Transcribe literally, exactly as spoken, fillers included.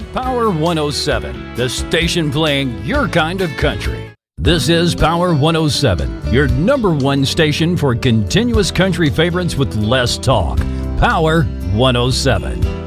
Power one oh seven, the station playing your kind of country. This is Power one oh seven, your number one station for continuous country favorites with less talk. Power one oh seven.